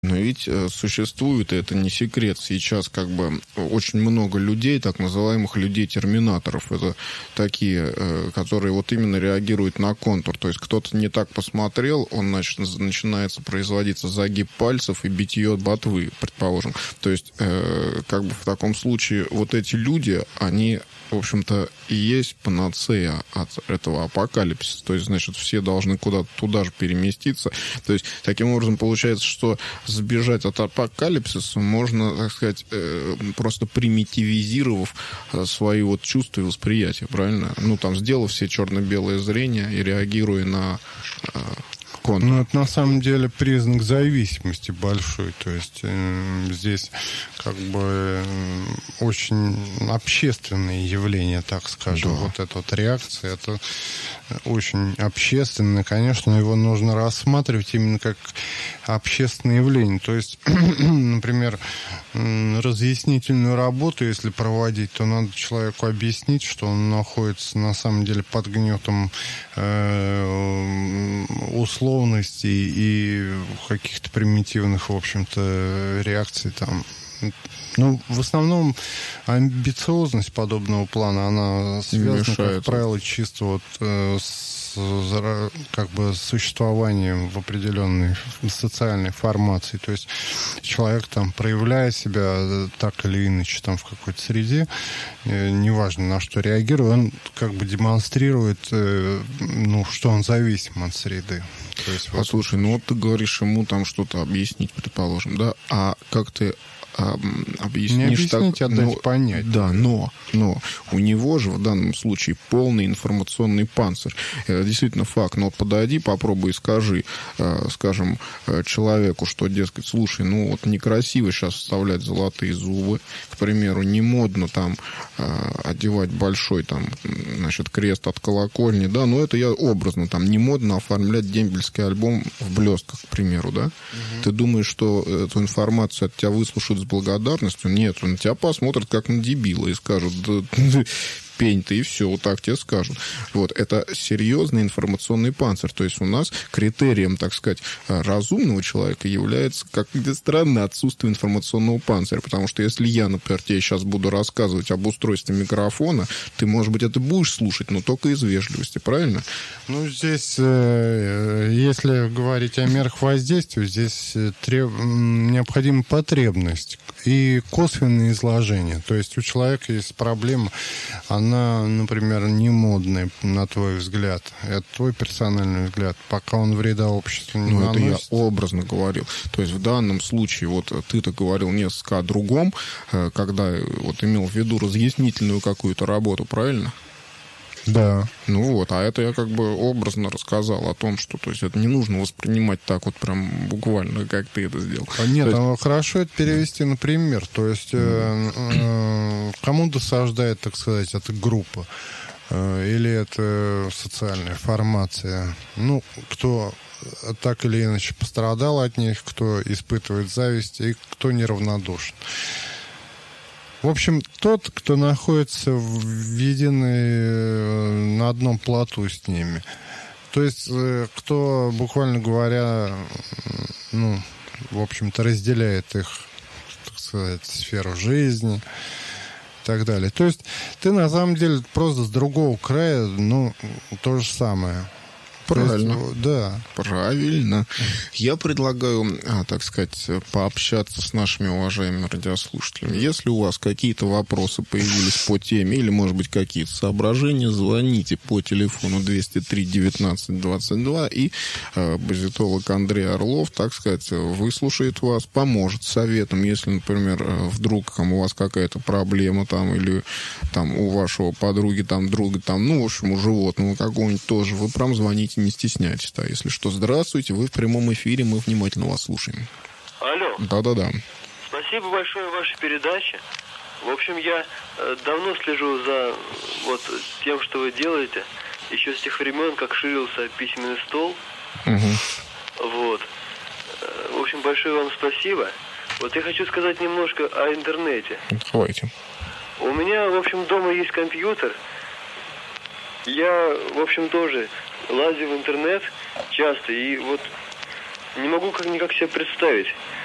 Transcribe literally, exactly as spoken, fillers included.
Но ведь э, существует, и это не секрет, сейчас как бы очень много людей, так называемых людей-терминаторов. Это такие, э, которые вот именно реагируют на контур. То есть кто-то не так посмотрел, он нач- начинается производиться загиб пальцев и битье ботвы, предположим. То есть э, как бы в таком случае вот эти люди, они, в общем-то, и есть панацея от этого апокалипсиса. То есть, значит, все должны куда-то туда же переместиться. То есть, таким образом, получается, что сбежать от апокалипсиса можно, так сказать, э, просто примитивизировав э, свои вот чувства и восприятия, правильно? Ну, там, сделав все черно-белое зрение и реагируя на э, контур. Ну, это на самом деле признак зависимости большой. То есть э, здесь как бы э, очень общественные явления, так скажем. Да. Вот эта вот реакция, это очень общественное. Конечно, его нужно рассматривать именно как общественное явление. То есть, например, разъяснительную работу, если проводить, то надо человеку объяснить, что он находится на самом деле под гнетом э, условностей и каких-то примитивных, в общем-то, реакций там. Ну, в основном амбициозность подобного плана, она связана, как правило, чисто вот э, с как бы существованием в определенной социальной формации. То есть человек там проявляет себя так или иначе там в какой-то среде, э, неважно на что реагирует, он как бы демонстрирует, э, ну, что он зависим от среды. То есть, вот... Послушай, ну вот ты говоришь ему там что-то объяснить, предположим, да, а как ты объяснишь, не объяснить, так, а дать но, понять. Да, но, но у него же в данном случае полный информационный панцирь. Это действительно факт. Но подойди, попробуй и скажи, скажем, человеку, что, дескать, слушай, ну вот некрасиво сейчас вставлять золотые зубы, к примеру, не модно там одевать большой там, значит, крест от колокольни, да, но это я образно, там не модно оформлять дембельский альбом в блестках, к примеру, да. Угу. Ты думаешь, что эту информацию от тебя выслушают с благодарностью? Нет, он на тебя посмотрит как на дебила и скажут, да, пень ты, и все, вот так тебе скажут. Вот, это серьезный информационный панцирь. То есть у нас критерием, так сказать, разумного человека является, как ни странно, отсутствие информационного панциря. Потому что если я, например, тебе сейчас буду рассказывать об устройстве микрофона, ты, может быть, это будешь слушать, но только из вежливости, правильно? Ну, здесь, если говорить о мерах воздействия, здесь треб... необходима потребность и косвенное изложение. То есть у человека есть проблема, она, например, не модная, на твой взгляд. Это твой персональный взгляд. Пока он вреда обществу не ну, наносит. Это я образно говорил. То есть в данном случае, вот ты-то говорил несколько о другом, когда вот имел в виду разъяснительную какую-то работу, правильно? Да. Ну вот, а это я как бы образно рассказал о том, что, то есть, это не нужно воспринимать так вот прям буквально, как ты это сделал. Нет, есть... а хорошо это перевести на пример. То есть, э, э, кому досаждает, так сказать, эта группа? Э, или это социальная формация? Ну, кто так или иначе пострадал от них, кто испытывает зависть и кто неравнодушен. В общем, тот, кто находится в единой, на одном плоту с ними. То есть, кто, буквально говоря, ну, в общем-то, разделяет их, так сказать, сферу жизни и так далее. То есть, ты на самом деле просто с другого края, ну, то же самое. Правильно. Есть, да. Правильно. Я предлагаю, а, так сказать, пообщаться с нашими уважаемыми радиослушателями. Если у вас какие-то вопросы появились по теме или, может быть, какие-то соображения, звоните по телефону двести три девятнадцать двадцать два, и э, базитолог Андрей Орлов, так сказать, выслушает вас, поможет советом. Если, например, вдруг там, у вас какая-то проблема там, или там, у вашего подруги, там, друга, там, ну, в общем, у животного какого-нибудь тоже, вы прям звоните, не стесняйтесь, да, если что. Здравствуйте, вы в прямом эфире, мы внимательно вас слушаем. Алло. Да-да-да. Спасибо большое вашей передаче. В общем, я э, давно слежу за вот тем, что вы делаете, еще с тех времен, как ширился письменный стол. Угу. Вот. Э, в общем, большое вам спасибо. Вот я хочу сказать немножко о интернете. Давайте. У меня, в общем, дома есть компьютер. Я, в общем, тоже лазю в интернет часто, и вот не могу как никак себе представить,